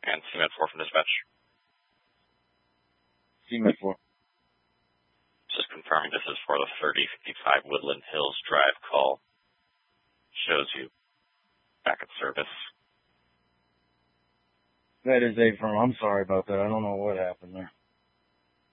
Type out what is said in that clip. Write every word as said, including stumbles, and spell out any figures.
And C M E D four from dispatch. C M E D four. Just confirming this is for the thirty fifty-five Woodland Hills Drive call. Shows you back at service. That is a firm. I'm sorry about that. I don't know what happened there.